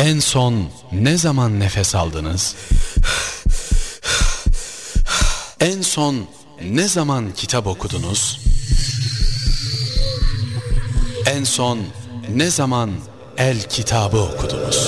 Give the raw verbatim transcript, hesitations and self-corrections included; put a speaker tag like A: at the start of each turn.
A: En son ne zaman nefes aldınız? En son ne zaman kitap okudunuz? En son ne zaman el kitabı okudunuz?